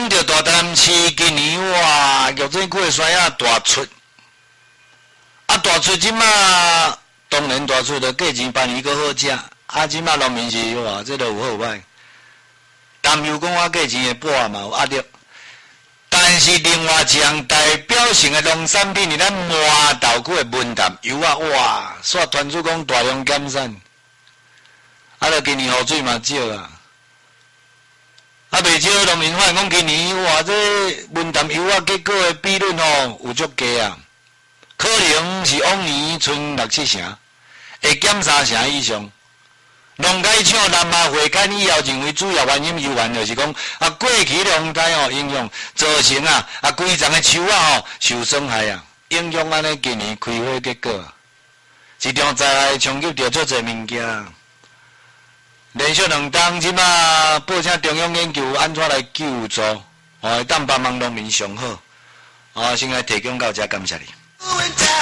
讲到大潭市今年哇，玉水过山啊大出，大出即马当然大出的价钱办伊个好食，即马农民是哇，这都有好歹。担忧讲我价钱会半嘛有压力，但是另外一项代表性的农产品，咱麻豆区的文旦油啊，哇，煞传出讲大量减产，就今年雨水嘛少啊。袂少农民反映讲今年哇，这文旦油啊，结果的比率有足低啊，可能是往年剩6-7成，会减3成以上。农改厂南麻会刊以后认为主要原因就是讲过去的风灾影响造成规丛的树受伤害影响安尼今年开花结果一场灾害冲击着足侪物件。连续2冬，即马报请中央研究安怎来救助，当帮忙农民上好。先来提供到这，感谢你。